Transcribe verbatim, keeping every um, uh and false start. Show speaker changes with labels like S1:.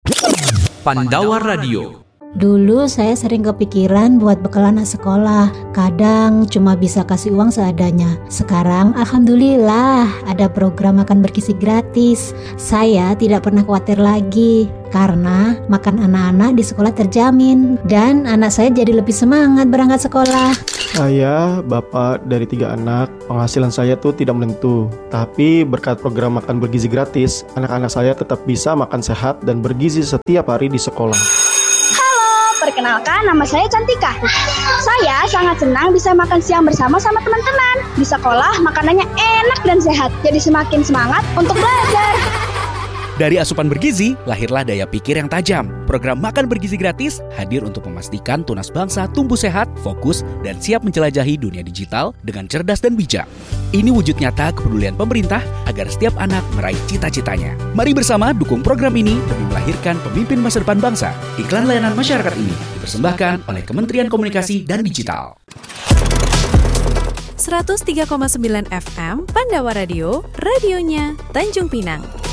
S1: Pandawa Radio.
S2: Dulu saya sering kepikiran buat bekal anak sekolah. Kadang cuma bisa kasih uang seadanya. Sekarang alhamdulillah ada program makan bergizi gratis. Saya tidak pernah khawatir lagi karena makan anak-anak di sekolah terjamin. Dan anak saya jadi lebih semangat berangkat sekolah.
S3: Saya bapak dari tiga anak. Penghasilan saya tuh tidak menentu. Tapi berkat program makan bergizi gratis, anak-anak saya tetap bisa makan sehat dan bergizi setiap hari di sekolah.
S4: Perkenalkan, nama saya Cantika. Saya sangat senang bisa makan siang bersama sama teman-teman. Di sekolah makanannya enak dan sehat, jadi semakin semangat untuk belajar.
S5: Dari asupan bergizi, lahirlah daya pikir yang tajam. Program Makan Bergizi Gratis hadir untuk memastikan tunas bangsa tumbuh sehat, fokus, dan siap menjelajahi dunia digital dengan cerdas dan bijak. Ini wujud nyata kepedulian pemerintah agar setiap anak meraih cita-citanya. Mari bersama dukung program ini demi melahirkan pemimpin masa depan bangsa. Iklan layanan masyarakat ini dipersembahkan oleh Kementerian Komunikasi dan Digital.
S6: seratus tiga koma sembilan F M Pandawa Radio, radionya Tanjung Pinang.